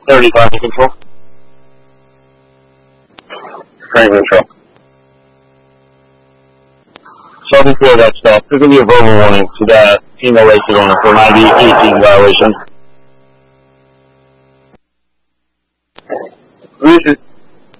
35 to control. Train control. So I'll be clear that stuff. There's going to be a verbal warning to that female race owner for an ID 18 violation.